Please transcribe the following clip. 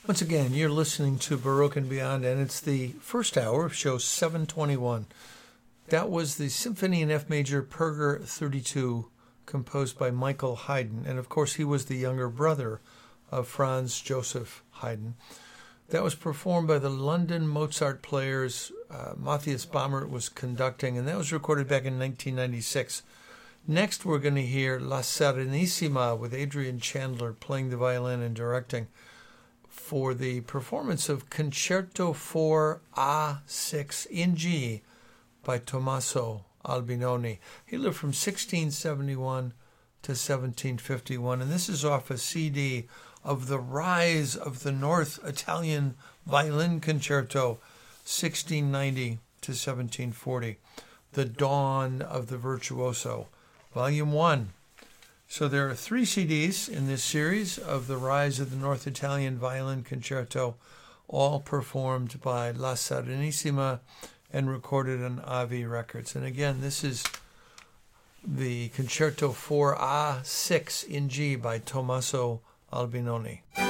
Once again, you're listening to Baroque and Beyond, and it's the first hour of show 721. That was the Symphony in F Major, Perger 32, composed by Michael Haydn. And of course, he was the younger brother of Franz Joseph Haydn. That was performed by the London Mozart Players. Matthias Baumert was conducting, and that was recorded back in 1996. Next, we're going to hear La Serenissima with Adrian Chandler playing the violin and directing for the performance of Concerto for A6 in G by Tommaso Albinoni. He lived from 1671 to 1751, and this is off a CD of The Rise of the North Italian Violin Concerto, 1690 to 1740, The Dawn of the Virtuoso, Volume 1. So there are 3 CDs in this series of The Rise of the North Italian Violin Concerto, all performed by La Serenissima and recorded on Avi Records. And again, this is the Concerto for A6 in G by Tommaso Albinoni.